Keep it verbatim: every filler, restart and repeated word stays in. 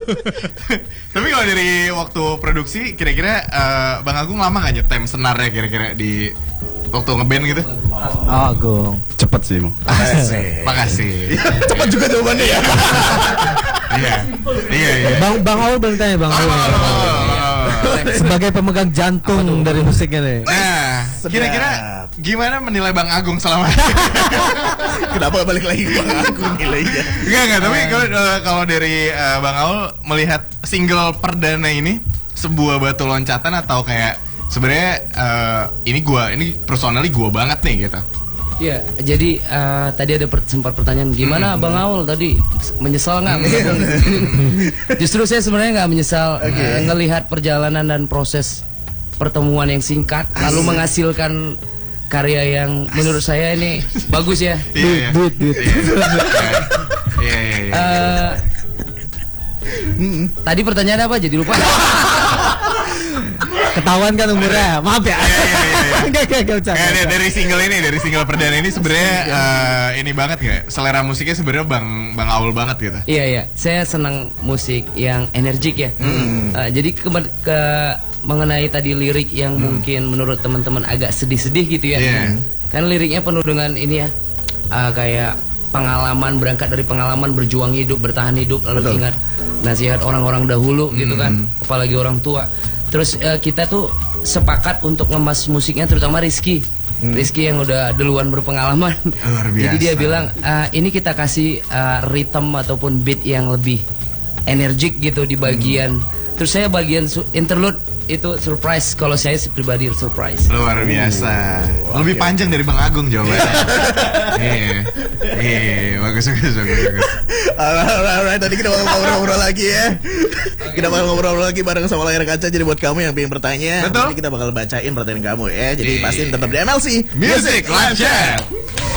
Tapi kalau dari waktu produksi, kira-kira uh, Bang Agung lama gak nyetem senarnya kira-kira di waktu ngeband gitu? Oh, Agung. Cepet sih emang. Asik. Makasih. Cepet juga jawabannya ya. Iya. Iya, iya. Bang Bang Aul belum tanya Bang Aul. Sebagai pemegang jantung dari musiknya nih. Nah, kira-kira gimana menilai Bang Agung selama Kenapa balik lagi ke Bang Agung nilainya? Enggak, enggak, tapi kalau uh, kalau dari uh, Bang Aul melihat single perdana ini sebuah batu loncatan atau kayak sebenarnya uh, ini gua, ini personally gua banget nih gitu. Iya, jadi uh, tadi ada per sempat pertanyaan gimana hmm. Bang Aul tadi menyesal nggak? Justru saya sebenarnya nggak menyesal okay. uh, ngelihat perjalanan dan proses pertemuan yang singkat lalu menghasilkan karya yang menurut saya ini bagus ya. Iya, Duit, duit. Iya, iya, iya. Tadi pertanyaan apa? Jadi lupa. Ketahuan kan umurnya, maaf ya. Enggak, enggak, enggak. Dari single ini, dari single perdana ini sebenarnya uh, ini banget nggak? Selera musiknya sebenarnya Bang Bang Aul banget gitu. Iya, iya. Saya senang musik yang energik ya. Hmm. Uh, jadi ke, ke mengenai tadi lirik yang hmm. mungkin menurut teman-teman agak sedih-sedih gitu ya. Yeah. Kan liriknya penuh dengan ini ya, uh, kayak pengalaman, berangkat dari pengalaman berjuang hidup, bertahan hidup, lalu Betul. ingat nasihat orang-orang dahulu gitu hmm. kan, apalagi orang tua. Terus uh, kita tuh sepakat untuk ngemas musiknya, terutama Rizky. Hmm. Rizky yang udah duluan berpengalaman. Luar biasa. Jadi dia bilang uh, ini kita kasih uh, rhythm ataupun beat yang lebih energik gitu di bagian. Hmm. Terus saya bagian interlude itu surprise, kalau saya pribadi surprise. Luar biasa. Oh, lebih okay. panjang dari Bang Agung jawabannya. Iya. Iya, bagus bagus bagus. Alright, tadi kita bakal ngobrol-ngobrol lagi ya. Kita bakal ngobrol lagi bareng sama layar kaca. Jadi buat kamu yang pengen bertanya, Betul? nanti kita bakal bacain pertanyaan kamu ya. Jadi pastiin tetap di M L C Music Live Chat.